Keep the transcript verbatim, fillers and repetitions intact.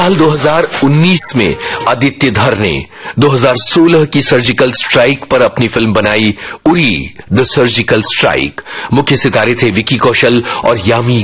साल दो हज़ार उन्नीस में आदित्य धर ने दो हज़ार सोलह की सर्जिकल स्ट्राइक पर अपनी फिल्म बनाई उरी द सर्जिकल स्ट्राइक। मुख्य सितारे थे विकी कौशल और यामी